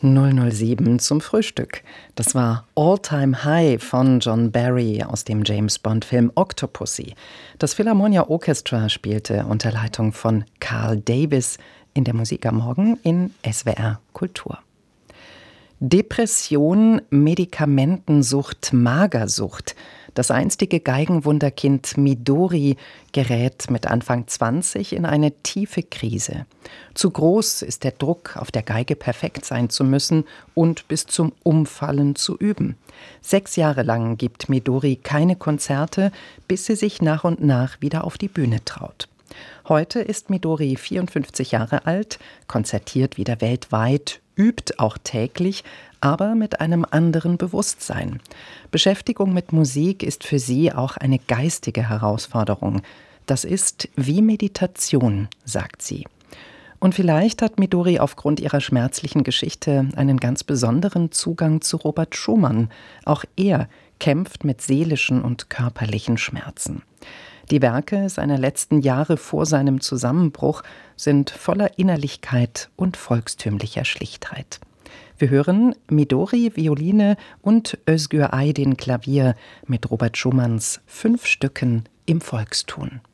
007 zum Frühstück. Das war All Time High von John Barry aus dem James-Bond-Film Octopussy. Das Philharmonia Orchestra spielte unter Leitung von Carl Davis in der Musik am Morgen in SWR Kultur. Depression, Medikamentensucht, Magersucht. Das einstige Geigenwunderkind Midori gerät mit Anfang 20 in eine tiefe Krise. Zu groß ist der Druck, auf der Geige perfekt sein zu müssen und bis zum Umfallen zu üben. 6 Jahre lang gibt Midori keine Konzerte, bis sie sich nach und nach wieder auf die Bühne traut. Heute ist Midori 54 Jahre alt, konzertiert wieder weltweit, übt auch täglich, aber mit einem anderen Bewusstsein. Beschäftigung mit Musik ist für sie auch eine geistige Herausforderung. Das ist wie Meditation, sagt sie. Und vielleicht hat Midori aufgrund ihrer schmerzlichen Geschichte einen ganz besonderen Zugang zu Robert Schumann. Auch er kämpft mit seelischen und körperlichen Schmerzen. Die Werke seiner letzten Jahre vor seinem Zusammenbruch sind voller Innerlichkeit und volkstümlicher Schlichtheit. Wir hören Midori Violine und Özgür Aydin Klavier mit Robert Schumanns 5 Stücken im Volkston.